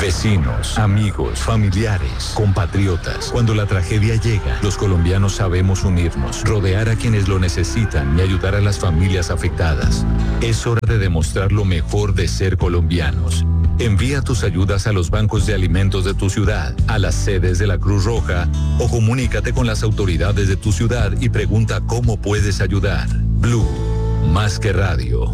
Vecinos, amigos, familiares, compatriotas. Cuando la tragedia llega, los colombianos sabemos unirnos, rodear a quienes lo necesitan y ayudar a las familias afectadas. Es hora de demostrar lo mejor de ser colombianos. Envía tus ayudas a los bancos de alimentos de tu ciudad, a las sedes de la Cruz Roja o comunícate con las autoridades de tu ciudad y pregunta cómo puedes ayudar. Blue, más que radio.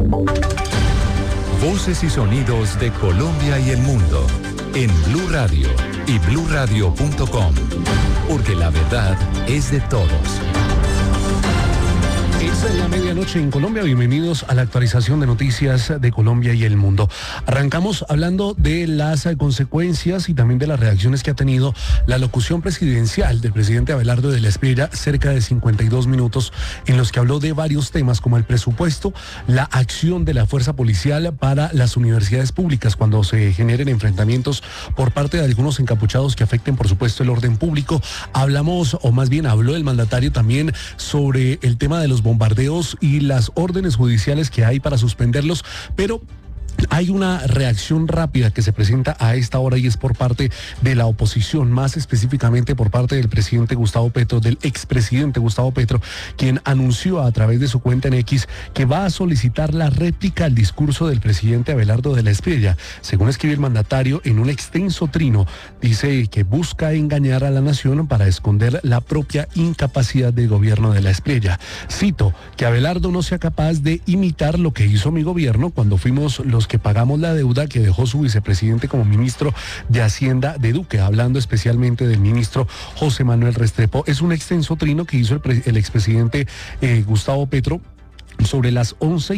Voces y sonidos de Colombia y el mundo en Blue Radio y bluradio.com, porque la verdad es de todos. Es la medianoche en Colombia. Bienvenidos a la actualización de noticias de Colombia y el mundo. Arrancamos hablando de las consecuencias y también de las reacciones que ha tenido la locución presidencial del presidente Abelardo de la Espriella, cerca de 52 minutos, en los que habló de varios temas como el presupuesto, la acción de la fuerza policial para las universidades públicas cuando se generen enfrentamientos por parte de algunos encapuchados que afecten, por supuesto, el orden público. Hablamos, o más bien habló el mandatario también sobre el tema de los bombardeos y las órdenes judiciales que hay para suspenderlos, pero hay una reacción rápida que se presenta a esta hora y es por parte de la oposición, más específicamente por parte del presidente Gustavo Petro, del expresidente Gustavo Petro, quien anunció a través de su cuenta en X que va a solicitar la réplica al discurso del presidente Abelardo de la Espriella. Según escribe el mandatario en un extenso trino, dice que busca engañar a la nación para esconder la propia incapacidad del gobierno de la Espriella. Cito, que Abelardo no sea capaz de imitar lo que hizo mi gobierno cuando fuimos los que pagamos la deuda que dejó su vicepresidente como ministro de Hacienda de Duque, hablando especialmente del ministro José Manuel Restrepo. Es un extenso trino que hizo el expresidente Gustavo Petro sobre las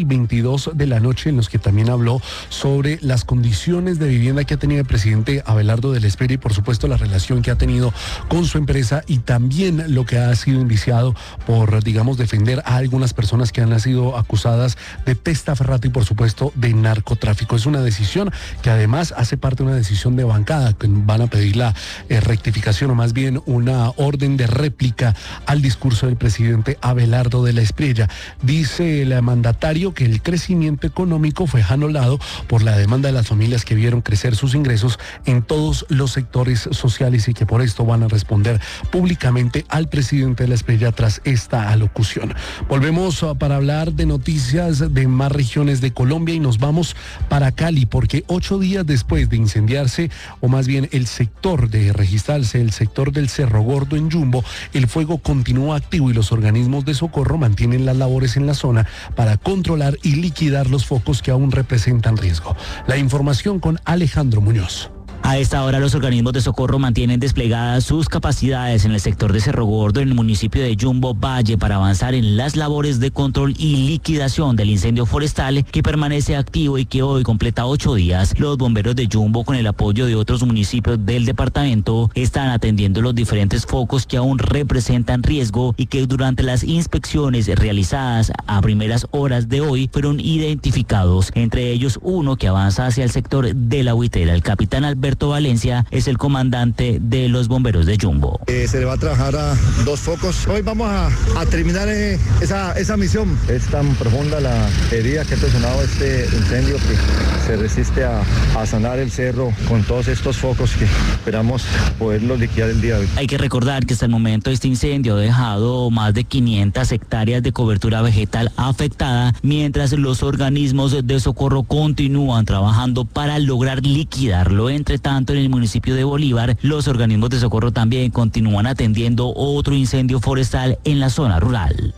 11:22 de la noche, en los que también habló sobre las condiciones de vivienda que ha tenido el presidente Abelardo de la Espriella y por supuesto la relación que ha tenido con su empresa y también lo que ha sido indiciado por, digamos, defender a algunas personas que han sido acusadas de testaferrato y por supuesto de narcotráfico. Es una decisión que además hace parte de una decisión de bancada, que van a pedir la rectificación o más bien una orden de réplica al discurso del presidente Abelardo de la Espriella. Dice el mandatario que el crecimiento económico fue anulado por la demanda de las familias que vieron crecer sus ingresos en todos los sectores sociales y que por esto van a responder públicamente al presidente de la Espriella tras esta alocución. Volvemos para hablar de noticias de más regiones de Colombia y nos vamos para Cali porque 8 días después de incendiarse, o más bien el sector de registrarse, el sector del Cerro Gordo en Yumbo, el fuego continúa activo y los organismos de socorro mantienen las labores en la zona para controlar y liquidar los focos que aún representan riesgo. La información con Alejandro Muñoz. A esta hora los organismos de socorro mantienen desplegadas sus capacidades en el sector de Cerro Gordo, en el municipio de Yumbo Valle, para avanzar en las labores de control y liquidación del incendio forestal que permanece activo y que hoy completa 8 días. Los bomberos de Yumbo, con el apoyo de otros municipios del departamento, están atendiendo los diferentes focos que aún representan riesgo y que durante las inspecciones realizadas a primeras horas de hoy fueron identificados, entre ellos uno que avanza hacia el sector de la Huitela. El capitán Alberto Valencia es el comandante de los bomberos de Yumbo. Se le va a trabajar a 2 focos. Hoy vamos a terminar esa misión. Es tan profunda la herida que ha ocasionado este incendio que se resiste a sanar el cerro con todos estos focos que esperamos poderlos liquidar el día de hoy. Hay que recordar que hasta el momento este incendio ha dejado más de 500 hectáreas de cobertura vegetal afectada, mientras los organismos de socorro continúan trabajando para lograr liquidarlo. Entre tanto, en el municipio de Bolívar, los organismos de socorro también continúan atendiendo otro incendio forestal en la zona rural.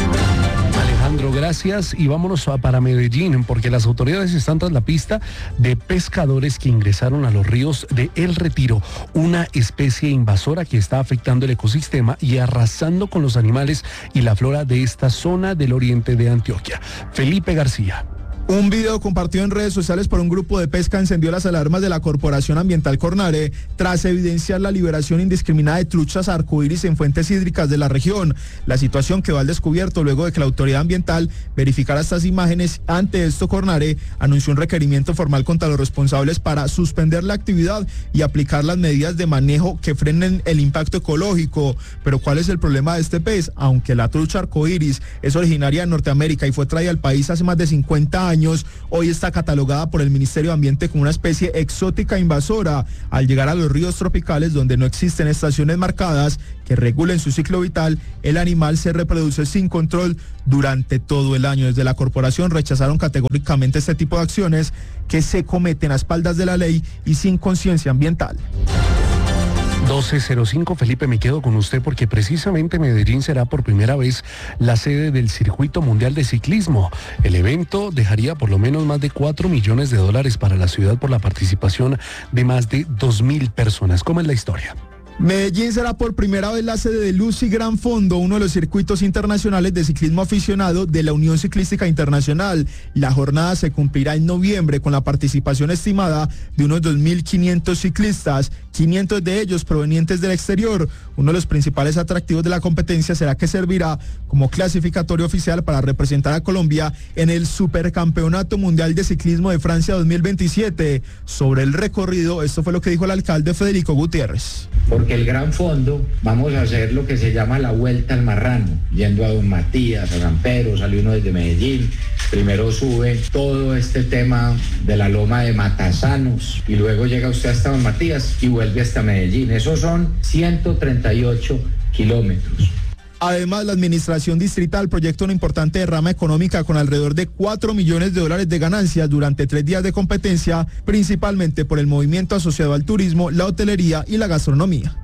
Alejandro, gracias y vámonos para Medellín porque las autoridades están tras la pista de pescadores que ingresaron a los ríos de El Retiro, una especie invasora que está afectando el ecosistema y arrasando con los animales y la flora de esta zona del oriente de Antioquia. Felipe García. Un video compartido en redes sociales por un grupo de pesca encendió las alarmas de la Corporación Ambiental Cornare tras evidenciar la liberación indiscriminada de truchas arcoíris en fuentes hídricas de la región. La situación quedó al descubierto luego de que la autoridad ambiental verificara estas imágenes. Ante esto, Cornare anunció un requerimiento formal contra los responsables para suspender la actividad y aplicar las medidas de manejo que frenen el impacto ecológico. Pero ¿cuál es el problema de este pez? Aunque la trucha arcoíris es originaria de Norteamérica y fue traída al país hace más de 50 años, años, hoy está catalogada por el Ministerio de Ambiente como una especie exótica invasora. Al llegar a los ríos tropicales donde no existen estaciones marcadas que regulen su ciclo vital, el animal se reproduce sin control durante todo el año. Desde la corporación rechazaron categóricamente este tipo de acciones que se cometen a espaldas de la ley y sin conciencia ambiental. 12:05, Felipe, me quedo con usted porque precisamente Medellín será por primera vez la sede del Circuito Mundial de Ciclismo. El evento dejaría por lo menos más de $4 millones para la ciudad por la participación de más de 2.000 personas. ¿Cómo es la historia? Medellín será por primera vez la sede de Lucy Gran Fondo, uno de los circuitos internacionales de ciclismo aficionado de la Unión Ciclística Internacional. La jornada se cumplirá en noviembre con la participación estimada de unos 2.500 ciclistas, 500 de ellos provenientes del exterior. Uno de los principales atractivos de la competencia será que servirá como clasificatorio oficial para representar a Colombia en el Supercampeonato Mundial de Ciclismo de Francia 2027. Sobre el recorrido, esto fue lo que dijo el alcalde Federico Gutiérrez. Porque el Gran Fondo vamos a hacer lo que se llama la Vuelta al Marrano, yendo a Don Matías, a San Pedro, sale uno desde Medellín, primero sube todo este tema de la loma de Matasanos y luego llega usted hasta Don Matías y vuelve hasta Medellín. Esos son 138 kilómetros. Además, la administración distrital proyecta una importante derrama económica con alrededor de $4 millones de ganancias durante 3 días de competencia, principalmente por el movimiento asociado al turismo, la hotelería y la gastronomía.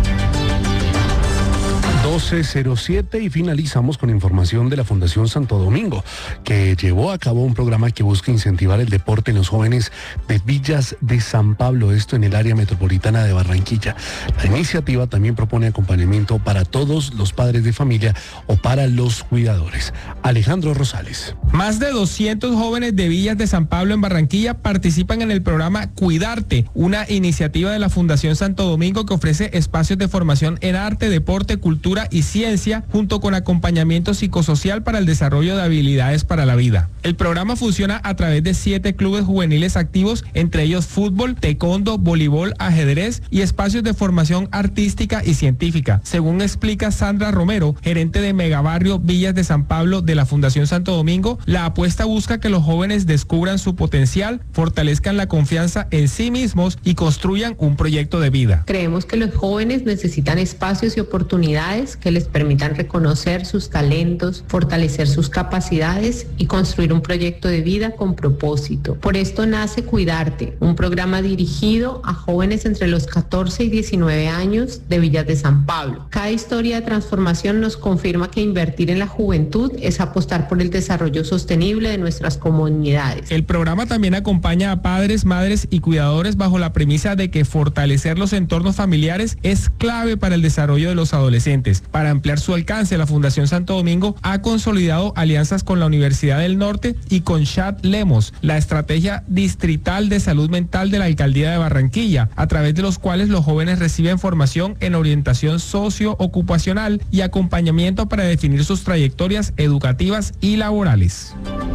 12:07 y finalizamos con información de la Fundación Santo Domingo, que llevó a cabo un programa que busca incentivar el deporte en los jóvenes de Villas de San Pablo, esto en el área metropolitana de Barranquilla. La iniciativa también propone acompañamiento para todos los padres de familia o para los cuidadores. Alejandro Rosales. Más de 200 jóvenes de Villas de San Pablo en Barranquilla participan en el programa Cuidarte, una iniciativa de la Fundación Santo Domingo que ofrece espacios de formación en arte, deporte, cultura y ciencia, junto con acompañamiento psicosocial para el desarrollo de habilidades para la vida. El programa funciona a través de 7 clubes juveniles activos, entre ellos fútbol, taekwondo, voleibol, ajedrez y espacios de formación artística y científica. Según explica Sandra Romero, gerente de Megabarrio Villas de San Pablo de la Fundación Santo Domingo, la apuesta busca que los jóvenes descubran su potencial, fortalezcan la confianza en sí mismos y construyan un proyecto de vida. Creemos que los jóvenes necesitan espacios y oportunidades que les permitan reconocer sus talentos, fortalecer sus capacidades y construir un proyecto de vida con propósito. Por esto nace Cuidarte, un programa dirigido a jóvenes entre los 14 y 19 años de Villas de San Pablo. Cada historia de transformación nos confirma que invertir en la juventud es apostar por el desarrollo sostenible de nuestras comunidades. El programa también acompaña a padres, madres y cuidadores bajo la premisa de que fortalecer los entornos familiares es clave para el desarrollo de los adolescentes. Para ampliar su alcance, la Fundación Santo Domingo ha consolidado alianzas con la Universidad del Norte y con Chat Lemos, la estrategia distrital de salud mental de la Alcaldía de Barranquilla, a través de los cuales los jóvenes reciben formación en orientación socioocupacional y acompañamiento para definir sus trayectorias educativas y laborales.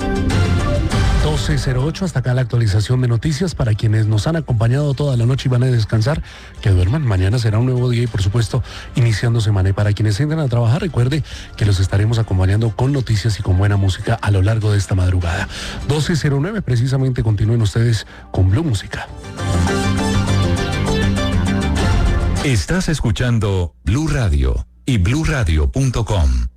12:08, hasta acá la actualización de noticias. Para quienes nos han acompañado toda la noche y van a descansar, que duerman. Mañana será un nuevo día y por supuesto iniciando semana. Y para quienes entran a trabajar, recuerde que los estaremos acompañando con noticias y con buena música a lo largo de esta madrugada. 12:09, precisamente continúen ustedes con Blue Música. Estás escuchando Blue Radio y bluradio.com.